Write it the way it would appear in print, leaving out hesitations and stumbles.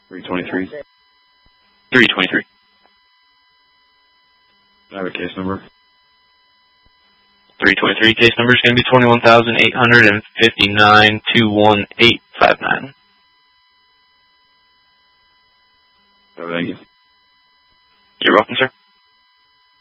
323. 323. I have a case number. 323 case number is going to be 21,859-21859. Oh, thank you. You're welcome, sir.